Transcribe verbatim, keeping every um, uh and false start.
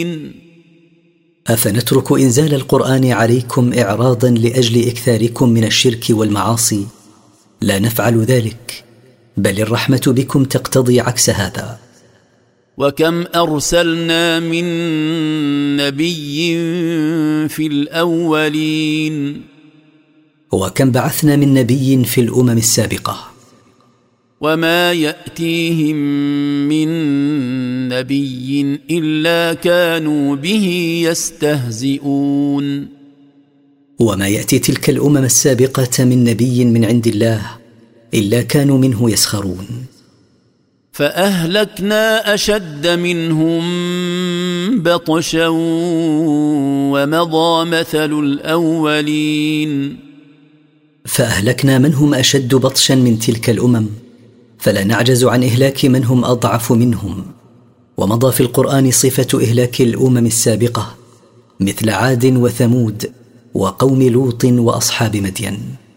أفنترك إنزال القرآن عليكم إعراضا لأجل إكثاركم من الشرك والمعاصي؟ لا نفعل ذلك، بل الرحمة بكم تقتضي عكس هذا. وكم أرسلنا من نبي في الأولين وكم بعثنا من نبي في الأمم السابقة وما يأتيهم من نبي إلا كانوا به يستهزئون. وما يأتي تلك الأمم السابقة من نبي من عند الله إلا كانوا منه يسخرون. فأهلكنا أشد منهم بطشا ومضى مثل الأولين. فأهلكنا من هم أشد بطشا من تلك الأمم، فلا نعجز عن إهلاك من هم أضعف منهم. ومضى في القرآن صفة إهلاك الأمم السابقة مثل عاد وثمود وقوم لوط وأصحاب مدين.